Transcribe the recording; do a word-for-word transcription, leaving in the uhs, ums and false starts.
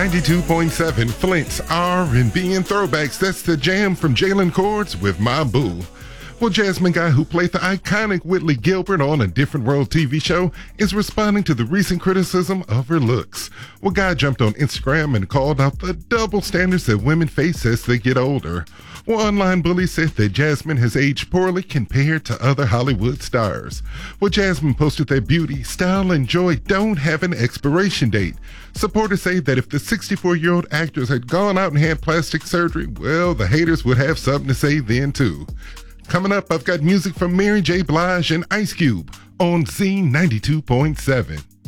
ninety-two point seven, Flint's R and B and throwbacks. That's the jam from Jalen Chords with My Boo. Well, Jasmine Guy, who played the iconic Whitley Gilbert on A Different World T V show, is responding to the recent criticism of her looks. Well, Guy jumped on Instagram and called out the double standards that women face as they get older. Well, online bullies said that Jasmine has aged poorly compared to other Hollywood stars. Well, Jasmine posted that beauty, style, and joy don't have an expiration date. Supporters say that if the sixty-four-year-old actress had gone out and had plastic surgery, well, the haters would have something to say then, too. Coming up, I've got music from Mary J. Blige and Ice Cube on Z ninety-two point seven.